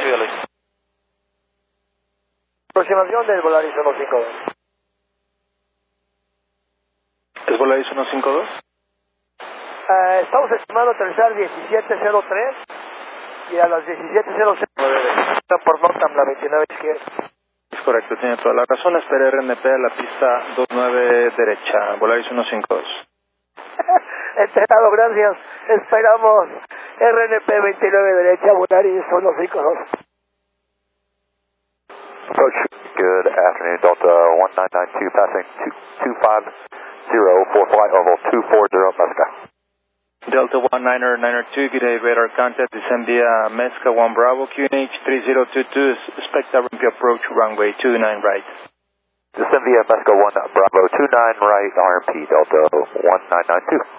ya lo hice. Aproximación del Volaris 152. ¿Es Volaris 152? Estamos estimando aterrizar 1703 y a las 17:09 por Northam, la 29 izquierda. Es correcto, tiene toda la razón. Espera RNP a la pista 29 derecha, Volaris 152. Enterado, gracias. Esperamos RNP 29 derecha, Volaris 152. Approach, good afternoon, Delta 1992, passing 250 for flight level 240 Mesca. Delta 1992, good day, radar contact, descend via Mesca 1 Bravo, QNH 3022, expect RMP approach, runway 29 right. Descend via Mesca 1 Bravo 29 right, RMP Delta 1992.